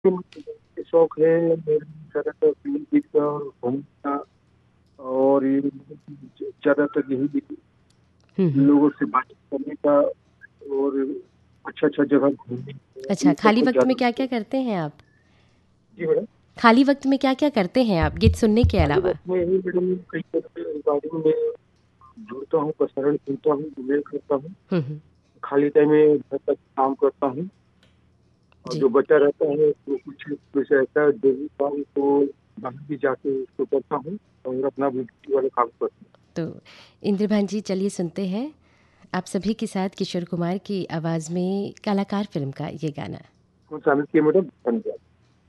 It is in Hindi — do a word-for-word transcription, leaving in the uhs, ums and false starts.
मुझे शौक है मेरे ज़्यादातर फ़िल्म गीत का और घूमना और ये ज़्यादातर यही हुँ, हुँ। लोगों से बातचीत करने का और अच्छा-अच्छा जगह घूमने का, अच्छा, ये सब खाली कुछ वक़्त ज़्यादा में क्या-क्या पसंद करते हैं आप? जी, मैडम। खाली वक़्त में क्या-क्या करते हैं आप गीत सुनने के खाली अलावा? वक़्त में ही मैडम कई तरह के रिकॉर्डिंग में जुड़ता हूँ, प्रसारण सुनता हूँ, ईमेल करता हूँ। हुँ, हुँ। खाली टाइम में घर का काम करता हूँ और जी। जो बचा रहता है वो कुछ कुछ ऐसा डेली काम तो बाहर भी जाके उसको करता हूँ और अपना ब्यूटी वाला काम करता हूँ। तो इंद्रभान जी चलिए सुनते हैं आप सभी के साथ किशोर कुमार की आवाज़ में कलाकार फ़िल्म का ये गाना। कौन-सा आनंद किए मैडम? धन्यवाद।